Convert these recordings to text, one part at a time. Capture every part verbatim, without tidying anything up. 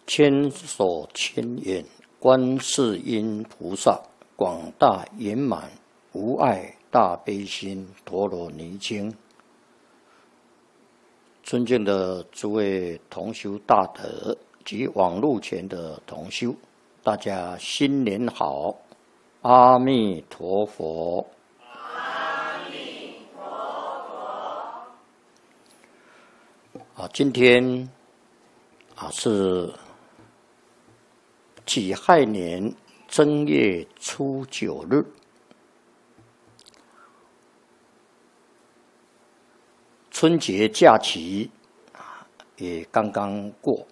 千手千眼观世音菩萨，广大圆满无碍大悲心陀罗尼经。尊敬的诸位同修大德及网络前的同修，大家新年好！阿弥陀佛。 阿弥陀佛。 啊，今天啊是己亥年正月初九日，春节假期也刚刚过。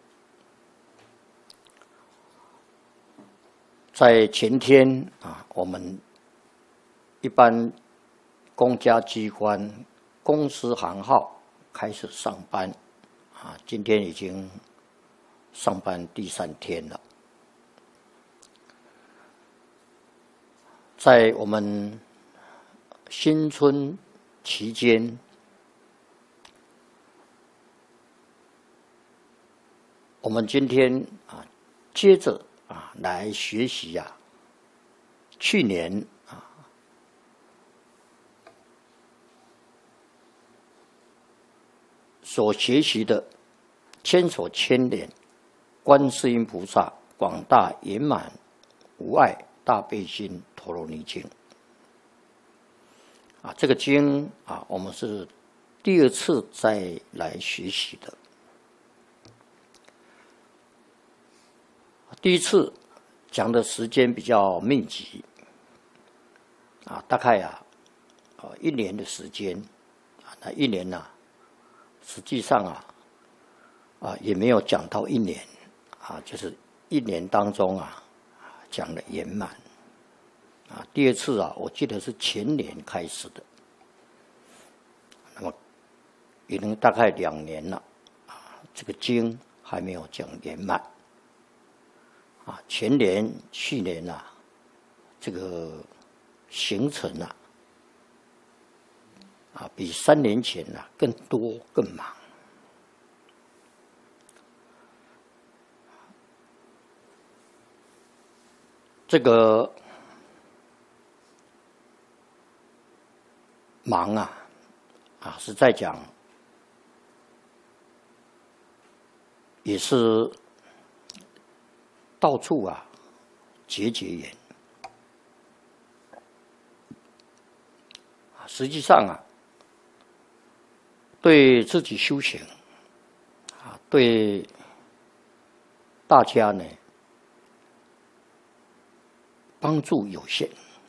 在前天啊，我们一般公家机关、公司行号开始上班啊，今天已经上班第三天了。在我们新春期间，我们今天啊，接着啊来学习啊，去年啊所学习的千手千眼观世音菩萨广大圆满无碍大悲心陀罗尼经啊，这个经啊，我们是第二次再来学习的。第一次讲的时间比较密集啊，大概啊，呃一年的时间啊，那一年呢、啊，实际上啊，啊也没有讲到一年啊，就是一年当中啊，讲的圆满啊。第二次啊，我记得是前年开始的，那么已经大概两年了啊，这个经还没有讲圆满。啊，前年、去年啊，这个行程啊，啊，比三年前啊更多更忙。这个忙啊，啊是在讲，也是。到处啊结结缘，实际上啊，对自己修行啊，对大家呢帮助有限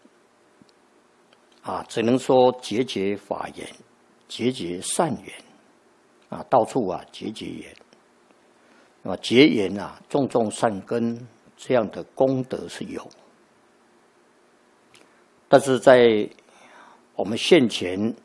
啊，只能说结结法缘，结结善缘啊，到处啊结结缘。啊，结缘啊，种种善根，这样的功德是有，但是在我们现前